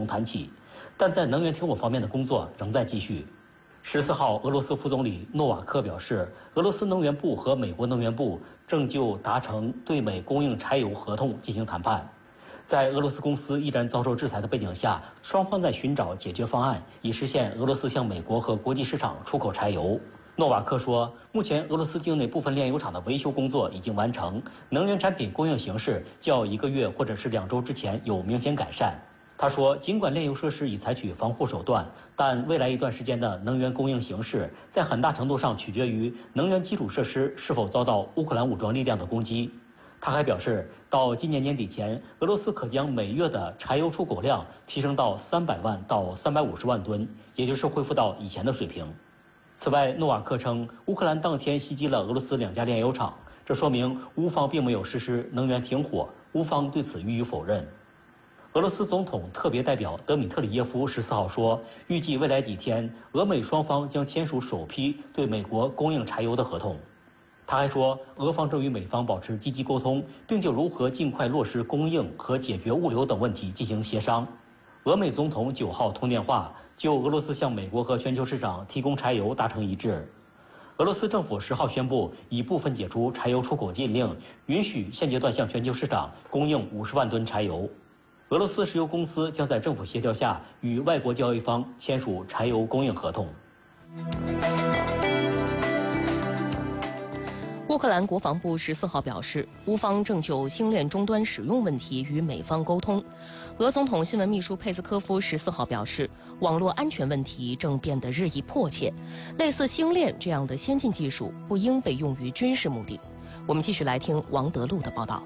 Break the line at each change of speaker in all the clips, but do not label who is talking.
同谈起，但在能源停火方面的工作仍在继续。14号，俄罗斯副总理诺瓦克表示，俄罗斯能源部和美国能源部正就达成对美供应柴油合同进行谈判。在俄罗斯公司依然遭受制裁的背景下，双方在寻找解决方案，以实现俄罗斯向美国和国际市场出口柴油。诺瓦克说，目前俄罗斯境内部分炼油厂的维修工作已经完成，能源产品供应形势较1个月或者是2周之前有明显改善。他说，尽管炼油设施已采取防护手段，但未来一段时间的能源供应形势在很大程度上取决于能源基础设施是否遭到乌克兰武装力量的攻击。他还表示，到今年年底前，俄罗斯可将每月的柴油出口量提升到300万到350万吨，也就是恢复到以前的水平。此外，诺瓦克称，乌克兰当天袭击了俄罗斯2家炼油厂，这说明乌方并没有实施能源停火，乌方对此予以否认。俄罗斯总统特别代表德米特里耶夫14号说，预计未来几天，俄美双方将签署首批对美国供应柴油的合同。他还说，俄方正与美方保持积极沟通，并就如何尽快落实供应和解决物流等问题进行协商。俄美总统9号通电话，就俄罗斯向美国和全球市场提供柴油达成一致。俄罗斯政府10号宣布，已部分解除柴油出口禁令，允许现阶段向全球市场供应50万吨柴油。俄罗斯石油公司将在政府协调下与外国交易方签署柴油供应合同。
乌克兰国防部14号表示，乌方正就星链终端使用问题与美方沟通。俄总统新闻秘书佩斯科夫14号表示，网络安全问题正变得日益迫切，类似星链这样的先进技术不应被用于军事目的。我们继续来听王德禄的报道。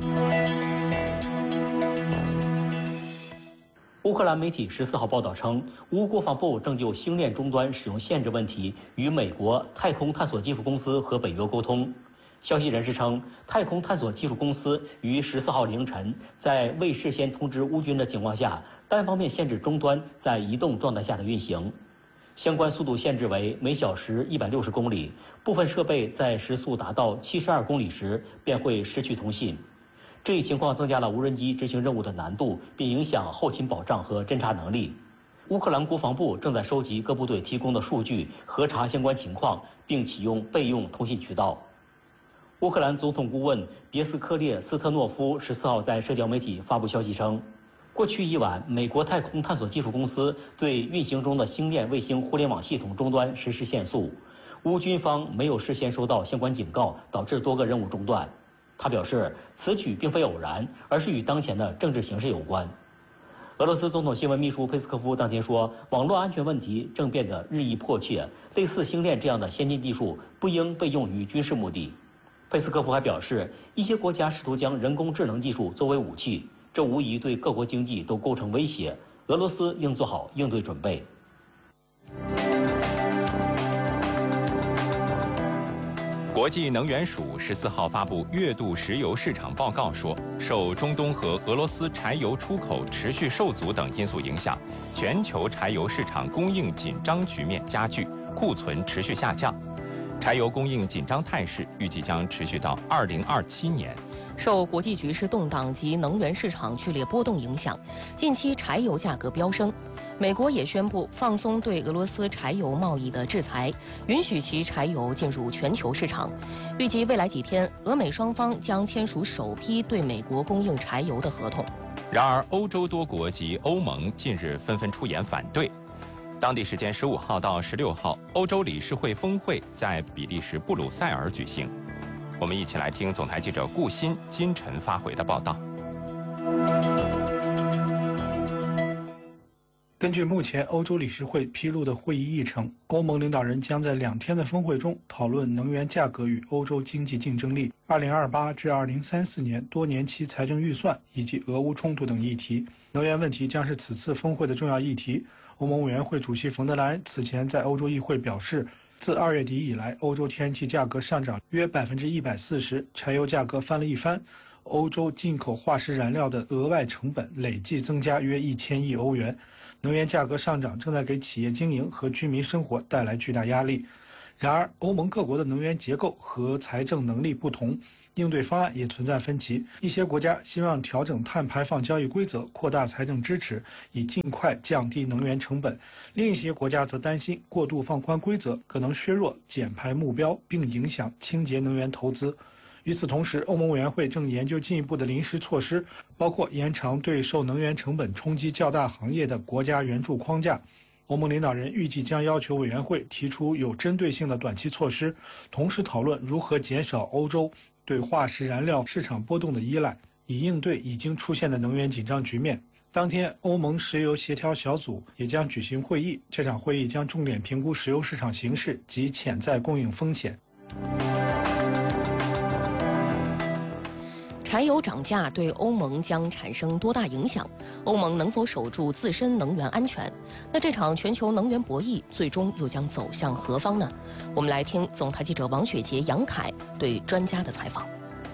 乌克兰媒体14号报道称，乌国防部正就星链终端使用限制问题与美国太空探索技术公司和北约沟通。消息人士称，太空探索技术公司于14号凌晨在未事先通知乌军的情况下，单方面限制终端在移动状态下的运行。相关速度限制为每小时160公里，部分设备在时速达到72公里时便会失去通信。这一情况增加了无人机执行任务的难度，并影响后勤保障和侦察能力。乌克兰国防部正在收集各部队提供的数据，核查相关情况，并启用备用通信渠道。乌克兰总统顾问别斯科列斯特诺夫14号在社交媒体发布消息称，过去一晚，美国太空探索技术公司对运行中的星链卫星互联网系统终端实施限速，乌军方没有事先收到相关警告，导致多个任务中断。他表示，此举并非偶然，而是与当前的政治形势有关。俄罗斯总统新闻秘书佩斯科夫当天说，网络安全问题正变得日益迫切，类似星链这样的先进技术不应被用于军事目的。佩斯科夫还表示，一些国家试图将人工智能技术作为武器，这无疑对各国经济都构成威胁，俄罗斯应做好应对准备。
国际能源署14号发布月度石油市场报告说，受中东和俄罗斯柴油出口持续受阻等因素影响，全球柴油市场供应紧张局面加剧，库存持续下降。柴油供应紧张态势预计将持续到2027年。
受国际局势动荡及能源市场剧烈波动影响，近期柴油价格飙升。美国也宣布放松对俄罗斯柴油贸易的制裁，允许其柴油进入全球市场。预计未来几天，俄美双方将签署首批对美国供应柴油的合同。
然而，欧洲多国及欧盟近日纷纷出言反对。当地时间15号到16号，欧洲理事会峰会在比利时布鲁塞尔举行。我们一起来听总台记者顾鑫、金晨发回的报道。
根据目前欧洲理事会披露的会议议程，欧盟领导人将在2天的峰会中讨论能源价格与欧洲经济竞争力、2028至2034年多年期财政预算以及俄乌冲突等议题。能源问题将是此次峰会的重要议题。欧盟委员会主席冯德莱恩此前在欧洲议会表示，自2月底以来，欧洲天然气价格上涨约140%，柴油价格翻了一番。欧洲进口化石燃料的额外成本累计增加约1000亿欧元，能源价格上涨正在给企业经营和居民生活带来巨大压力。然而，欧盟各国的能源结构和财政能力不同， 应对方案也存在分歧。一些国家希望调整碳排放交易规则，扩大财政支持，以尽快降低能源成本；另一些国家则担心过度放宽规则可能削弱减排目标，并影响清洁能源投资。与此同时，欧盟委员会正研究进一步的临时措施，包括延长对受能源成本冲击较大行业的国家援助框架。欧盟领导人预计将要求委员会提出有针对性的短期措施，同时讨论如何减少欧洲对化石燃料市场波动的依赖，以应对已经出现的能源紧张局面。当天，欧盟石油协调小组也将举行会议，这场会议将重点评估石油市场形势及潜在供应风险。
柴油涨价对欧盟将产生多大影响？欧盟能否守住自身能源安全？那这场全球能源博弈最终又将走向何方呢？我们来听总台记者王雪杰、杨凯对专家的采访。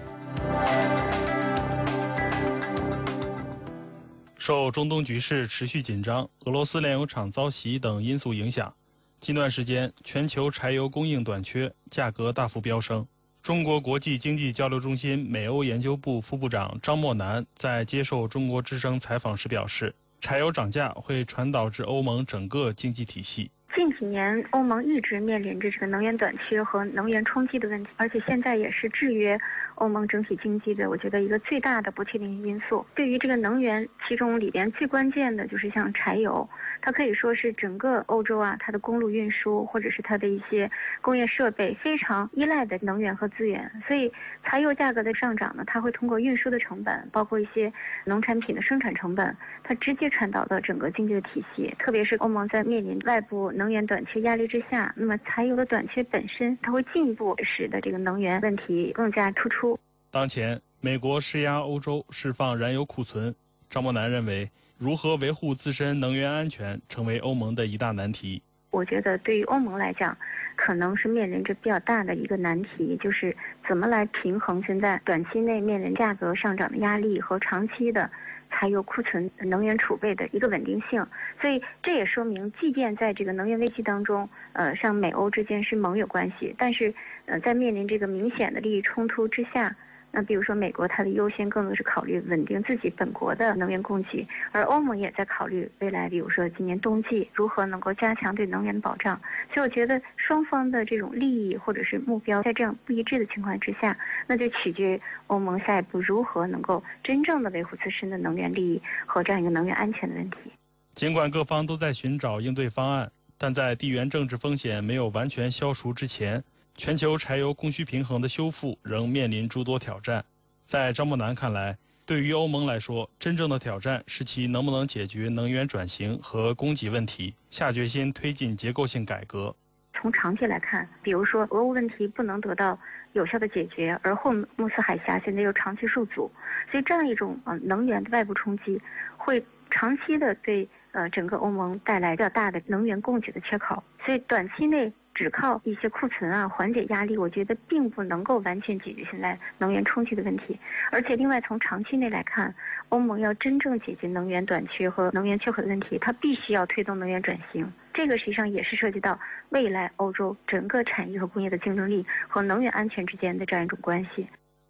受中东局势持续紧张、俄罗斯炼油厂遭袭等因素影响，近段时间全球柴油供应短缺，价格大幅飙升。中国国际经济交流中心美欧研究部副部长张默南在接受中国之声采访时表示，柴油涨价会传导至欧盟整个经济体系。
近几年，欧盟一直面临着这个能源短缺和能源冲击的问题，而且现在也是制约欧盟整体经济的，我觉得一个最大的不确定因素。对于这个能源，其中里边最关键的就是像柴油，它可以说是整个欧洲啊，它的公路运输或者是它的一些工业设备非常依赖的能源和资源。所以，柴油价格的上涨呢，它会通过运输的成本，包括一些农产品的生产成本，它直接传导到整个经济的体系。特别是欧盟在面临外部能源短缺压力之下，那么柴油的短缺本身，它会进一步使得这个能源问题更加突出。
当前，美国施压欧洲释放燃油库存。张默南认为，如何维护自身能源安全成为欧盟的一大难题。
我觉得对于欧盟来讲，可能是面临着比较大的一个难题，就是怎么来平衡现在短期内面临价格上涨的压力和长期的柴油库存能源储备的一个稳定性。所以这也说明，即便在这个能源危机当中，像美欧之间是盟友关系，但是在面临这个明显的利益冲突之下，那比如说美国它的优先更多是考虑稳定自己本国的能源供给，而欧盟也在考虑未来比如说今年冬季如何能够加强对能源的保障。所以我觉得双方的这种利益或者是目标在这样不一致的情况之下，那就取决于欧盟下一步如何能够真正的维护自身的能源利益和这样一个能源安全的问题。
尽管各方都在寻找应对方案，但在地缘政治风险没有完全消除之前，全球柴油供需平衡的修复仍面临诸多挑战。在张默南看来，对于欧盟来说，真正的挑战是其能不能解决能源转型和供给问题，下决心推进结构性改革。
从长期来看，比如说俄乌问题不能得到有效的解决，而霍姆斯海峡现在又长期受阻，所以这样一种能源的外部冲击会长期的对整个欧盟带来比较大的能源供给的缺口。所以短期内只靠一些库存啊缓解压力，我觉得并不能够完全解决现在能源冲击的问题。而且另外从长期内来看，欧盟要真正解决能源短缺和能源缺口的问题，它必须要推动能源转型。这个实际上也是涉及到未来欧洲整个产业和工业的竞争力和能源安全之间的这样一种关系。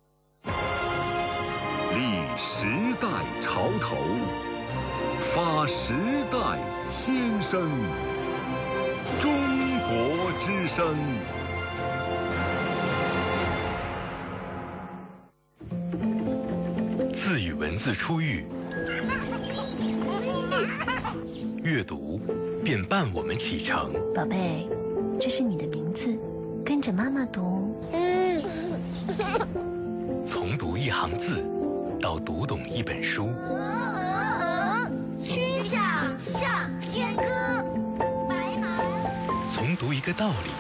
立时代潮头，发时代先声。中国之声。
字与文字初遇，阅读便伴我们启程。
宝贝，这是你的名字，跟着妈妈读。
从读一行字，到读懂一本书。
曲项向天歌。
从读一个道理，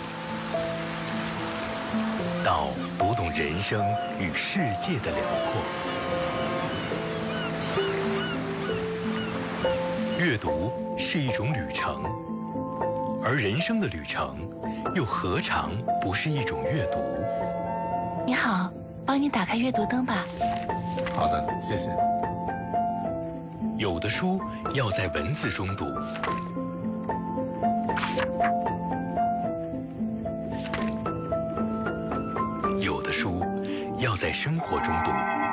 到读懂人生与世界的辽阔。阅读是一种旅程，而人生的旅程又何尝不是一种阅读？
你好，帮你打开阅读灯吧。
好的，谢谢。
有的书要在文字中读，有的书要在生活中读。